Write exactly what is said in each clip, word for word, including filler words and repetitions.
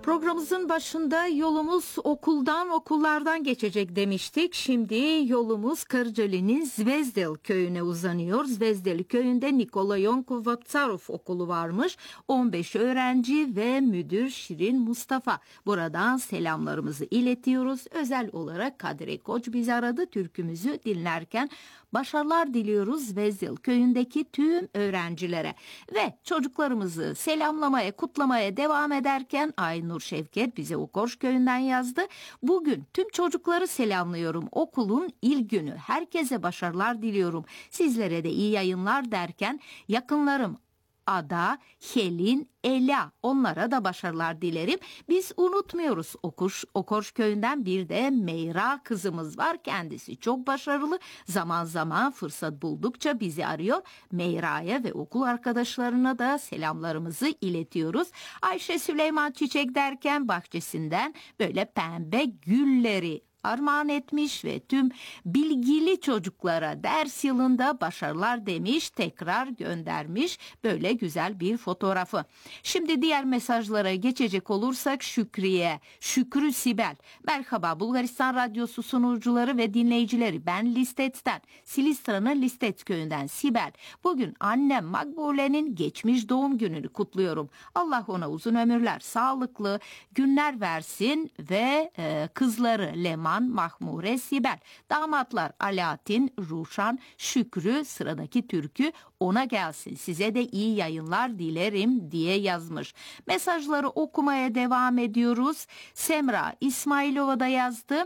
Programımızın başında yolumuz okuldan, okullardan geçecek demiştik. Şimdi yolumuz Kırcaali'nin Zvezdel köyüne uzanıyor. Zvezdel köyünde Nikola Yonkov Vaptsarov okulu varmış. on beş öğrenci ve müdür Şirin Mustafa. Buradan selamlarımızı iletiyoruz. Özel olarak Kadri Koç bizi aradı. Türkümüzü dinlerken başarılar diliyoruz Zvezdel köyündeki tüm öğrencilere. Ve çocuklarımızı selamlamaya, kutlamaya devam ederken Aynur Şevket bize Ukorş köyünden yazdı. Bugün tüm çocukları selamlıyorum. Okulun ilk günü. Herkese başarılar diliyorum. Sizlere de iyi yayınlar derken yakınlarım Ada, Helin, Ela, onlara da başarılar dilerim. Biz unutmuyoruz. Okurş, Okorş köyünden bir de Meyra kızımız var. Kendisi çok başarılı. Zaman zaman fırsat buldukça bizi arıyor. Meyra'ya ve okul arkadaşlarına da selamlarımızı iletiyoruz. Ayşe Süleyman Çiçek derken bahçesinden böyle pembe gülleri armağan etmiş ve tüm bilgili çocuklara ders yılında başarılar demiş, tekrar göndermiş böyle güzel bir fotoğrafı. Şimdi diğer mesajlara geçecek olursak Şükriye, Şükrü Sibel. Merhaba Bulgaristan Radyosu sunucuları ve dinleyicileri, ben Listet'ten, Silistra'nın Listet köyünden Sibel. Bugün annem Makbule'nin geçmiş doğum gününü kutluyorum. Allah ona uzun ömürler, sağlıklı günler versin ve e, kızları Leman, Mahmure, Sibel, damatlar Alaaddin, Ruşan, Şükrü, sıradaki türkü ona gelsin. Size de iyi yayınlar dilerim diye yazmış. Mesajları okumaya devam ediyoruz. Semra İsmailova da yazdı.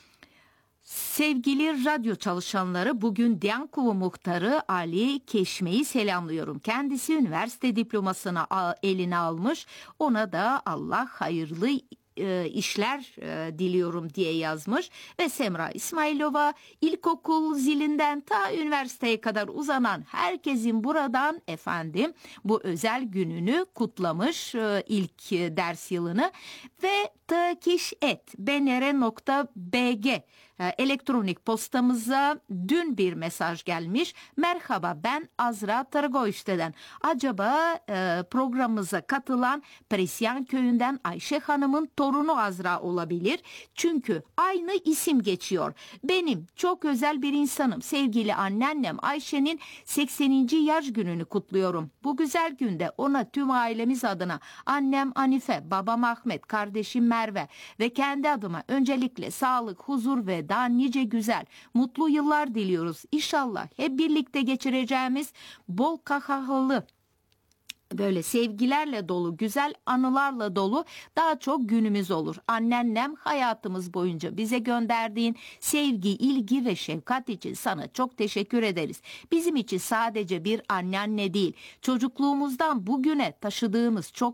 Sevgili radyo çalışanları, bugün Diyankovo muhtarı Ali Keşme'yi selamlıyorum. Kendisi üniversite diplomasını eline almış. Ona da Allah hayırlı e, işler e, diliyorum diye yazmış. Ve Semra İsmailova, ilkokul zilinden ta üniversiteye kadar uzanan herkesin buradan efendim bu özel gününü kutlamış, e, ilk ders yılını. Ve takiş.et bnr nokta bg elektronik postamıza dün bir mesaj gelmiş. Merhaba, ben Azra Taragoyşte'den. Acaba e, programımıza katılan Presyan köyünden Ayşe Hanım'ın torunu Azra olabilir. Çünkü aynı isim geçiyor. Benim çok özel bir insanım. Sevgili anneannem Ayşe'nin sekseninci yaş gününü kutluyorum. Bu güzel günde ona tüm ailemiz adına, annem Anife, babam Ahmet, kardeşim Merve ve kendi adıma öncelikle sağlık, huzur ve daha nice güzel, mutlu yıllar diliyoruz. İnşallah hep birlikte geçireceğimiz bol kahkahalı, böyle sevgilerle dolu, güzel anılarla dolu daha çok günümüz olur. Anneannem, hayatımız boyunca bize gönderdiğin sevgi, ilgi ve şefkat için sana çok teşekkür ederiz. Bizim için sadece bir anneanne değil, çocukluğumuzdan bugüne taşıdığımız çok